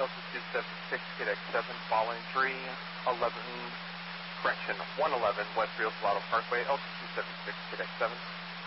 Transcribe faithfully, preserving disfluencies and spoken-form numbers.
altitude seven six, K D X seven, following three eleven, correction, one eleven West Rio Salado Parkway, altitude seven six, K D X seven.